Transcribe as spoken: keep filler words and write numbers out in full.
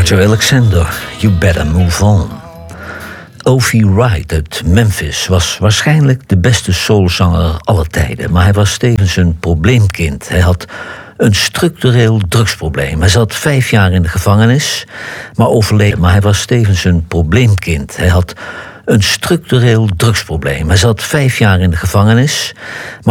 Arthur Alexander, You Better Move On. O V. Wright uit Memphis was waarschijnlijk de beste soulzanger aller tijden, maar hij was tevens een probleemkind. Hij had een structureel drugsprobleem. Hij zat vijf jaar in de gevangenis, maar overleed. Maar hij was tevens een probleemkind. Hij had een structureel drugsprobleem. Hij zat vijf jaar in de gevangenis, maar